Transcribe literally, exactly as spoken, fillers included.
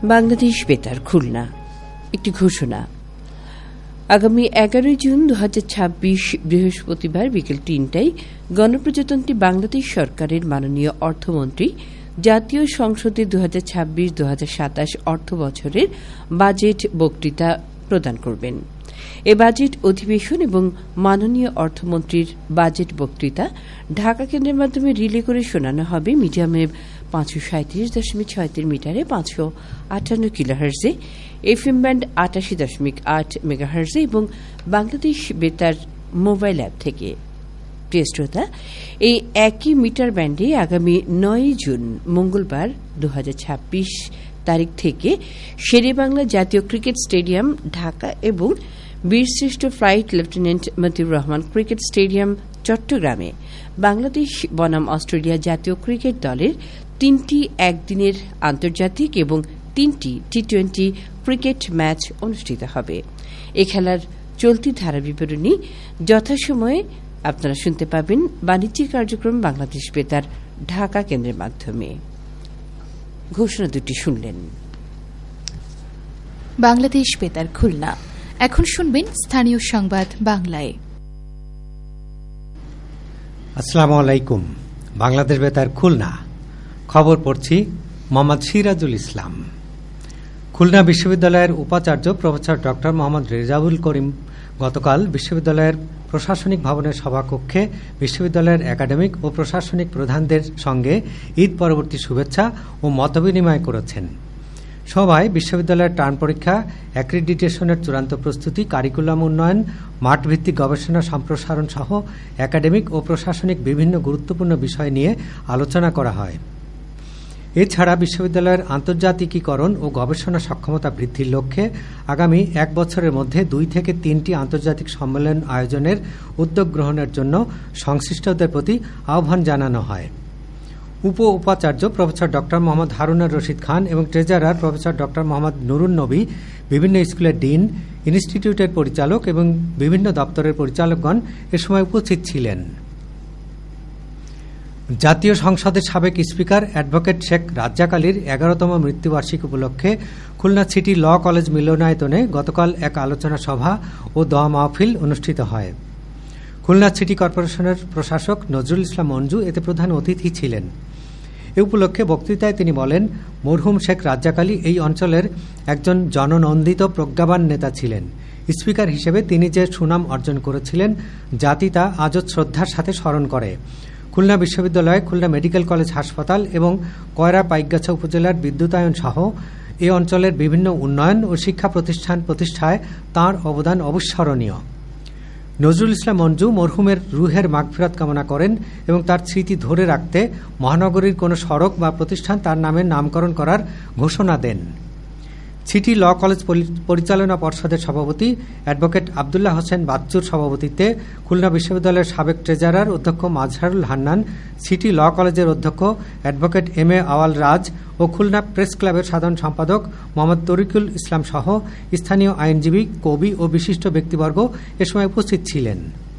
বাংলাদেশ বেতার খুলনা একটি ঘোষণা। আগামী এগারোই জুন দু হাজার ছাব্বিশ বৃহস্পতিবার বিকেল তিনটায় গণপ্রজাতন্ত্রী বাংলাদেশ সরকারের মাননীয় অর্থমন্ত্রী জাতীয় সংসদে দু হাজার ছাব্বিশ দু হাজার সাতাশ অর্থ বছরের বাজেট বক্তৃতা প্রদান করবেন। এ বাজেট অধিবেশন এবং মাননীয় অর্থমন্ত্রীর বাজেট বক্তৃতা ঢাকা কেন্দ্রের মাধ্যমে রিলে করে শোনানো হবে মিডিয়াম ওয়েভ পাঁচশো সাঁত্রিশ দশমিক ছয়ত্রিশ মিটারে পাঁচশো আটান্ন কিলোহার্জে, এফ এম ব্যান্ড আটাশি দশমিক আট মেগাহার্জে এবং বাংলাদেশ বেতার মোবাইল অ্যাপ থেকে। প্রিয় শ্রোতা, এই একই মিটার ব্যান্ডে আগামী নয় জুন মঙ্গলবার দু হাজার ছাব্বিশ তারিখ থেকে শেরেবাংলা জাতীয় ক্রিকেট স্টেডিয়াম ঢাকা এবং বীরশ্রেষ্ঠ flight lieutenant Motiur Rahman cricket stadium চট্টগ্রামে বাংলাদেশ বনাম অস্ট্রেলিয়া জাতীয় ক্রিকেট দলের তিনটি একদিনের আন্তর্জাতিক এবং তিনটি টি টোয়েন্টি ক্রিকেট ম্যাচ অনুষ্ঠিত হবে। এ খেলার চলতি ধারা বিবরণী যথাসময়ে আপনারা শুনতে পাবেন বাণিজ্যিক কার্যক্রম বাংলাদেশ বেতার ঢাকা কেন্দ্রের মাধ্যমে। ঘোষণা দুটি শুনলেন। বাংলাদেশ বেতার খুলনা। এখন শুনবেন স্থানীয় সংবাদ বাংলায়। আসসালামু আলাইকুম। বাংলাদেশ বেতার খুলনা খবর পড়ছি মোহাম্মদ সিরাজুল ইসলাম। খুলনা বিশ্ববিদ্যালয়ের উপাচার্য প্রফেসর ডক্টর মোহাম্মদ রেজাউল করিম গতকাল বিশ্ববিদ্যালয়ের প্রশাসনিক ভবনের সভাকক্ষে বিশ্ববিদ্যালয়ের একাডেমিক ও প্রশাসনিক প্রধানদের সঙ্গে ঈদ পরবর্তী শুভেচ্ছা ও মতবিনিময় করেছেন। সভায় বিশ্ববিদ্যালয়ের টার্ম পরীক্ষা, অ্যাক্রিডিটেশনের চূড়ান্ত প্রস্তুতি, কারিকুলাম উন্নয়ন, মাঠভিত্তিক গবেষণা সম্প্রসারণ সহ একাডেমিক ও প্রশাসনিক বিভিন্ন গুরুত্বপূর্ণ বিষয় নিয়ে আলোচনা করা হয়। এছাড়া বিশ্ববিদ্যালয়ের আন্তর্জাতিকীকরণ ও গবেষণা সক্ষমতা বৃদ্ধির লক্ষ্যে আগামী এক বছরের মধ্যে দুই থেকে তিনটি আন্তর্জাতিক সম্মেলন আয়োজনের উদ্যোগ গ্রহণের জন্য সংশ্লিষ্টদের প্রতি আহ্বান জানানো হয়। উপ উপাচার্য প্রফেসর ডক্টর মোহাম্মদ হারুনার রশিদ খান এবং treasurer professor doctor Mohammad Nurun নবী, বিভিন্ন স্কুলের ডিন, ইনস্টিটিউটের পরিচালক এবং বিভিন্ন দপ্তরের পরিচালকগণ এ সময় উপস্থিত ছিলেন। জাতীয় সংসদের সাবেক স্পিকার অ্যাডভোকেট শেখ রাজ্জাক আলীর এগারোতম মৃত্যুবার্ষিকী উপলক্ষে খুলনা সিটি ল কলেজ মিলনায়তনে গতকাল এক আলোচনা সভা ও দোয়া মাহফিল অনুষ্ঠিত হয়। খুলনা সিটি কর্পোরেশনের প্রশাসক নজরুল ইসলাম মঞ্জু এতে প্রধান অতিথি ছিলেন। এ উপলক্ষে বক্তৃতায় তিনি বলেন, মরহুম শেখ রাজ্জাক আলী এই অঞ্চলের একজন জননন্দিত প্রজ্ঞাবান নেতা ছিলেন। স্পিকার হিসেবে তিনি যে সুনাম অর্জন করেছিলেন জাতি তা আজও শ্রদ্ধার সাথে স্মরণ করে। খুলনা বিশ্ববিদ্যালয়, খুলনা মেডিকেল কলেজ হাসপাতাল এবং কয়রা পাইকগাছা উপজেলার বিদ্যুতায়ন সহ এ অঞ্চলের বিভিন্ন উন্নয়ন ও শিক্ষা প্রতিষ্ঠান প্রতিষ্ঠায় তাঁর অবদান অবিস্মরণীয়। নজরুল ইসলাম মঞ্জু মরহুমের রুহের মাগফিরাত কামনা করেন এবং তার স্মৃতি ধরে রাখতে মহানগরীর কোনো সড়ক বা প্রতিষ্ঠান তার নামে নামকরণ করার ঘোষণা দেন। সিটি ল কলেজ পরিচালনা পর্ষদের সভাপতি অ্যাডভোকেট আবদুল্লাহ হোসেন বাচ্চুর সভাপতিত্বে খুলনা বিশ্ববিদ্যালয়ের সাবেক ট্রেজারার অধ্যক্ষ মাজহারুল হান্নান, সিটি ল কলেজের অধ্যক্ষ advocate M A Awal Raj O Khulna press ক্লাবের সাধারণ সম্পাদক মোহাম্মদ তরিকুল ইসলাম সহ স্থানীয় আইনজীবী, কবি ও বিশিষ্ট ব্যক্তিবর্গ এ সময় উপস্থিত ছিলেন।